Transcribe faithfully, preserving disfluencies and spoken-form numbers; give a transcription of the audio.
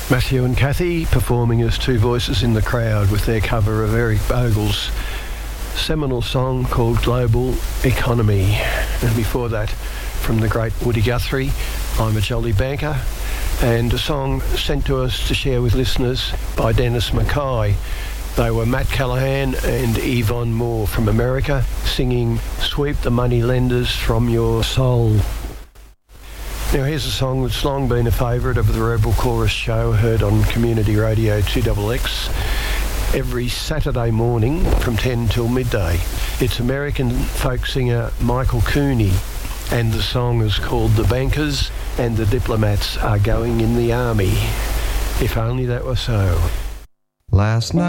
Matthew and Kathy performing as two voices in the crowd with their cover of Eric Bogle's seminal song called Global Economy. And before that, from the great Woody Guthrie, I'm a Jolly Banker, and a song sent to us to share with listeners by Dennis Mackay. They were Matt Callahan and Yvonne Moore from America singing Sweep the Money Lenders from Your Soul. Now here's a song that's long been a favourite of the Rebel Chorus show, heard on Community Radio two X X every Saturday morning from ten till midday. It's American folk singer Michael Cooney, and the song is called The Bankers and the Diplomats Are Going in the Army. If only that were so. Last night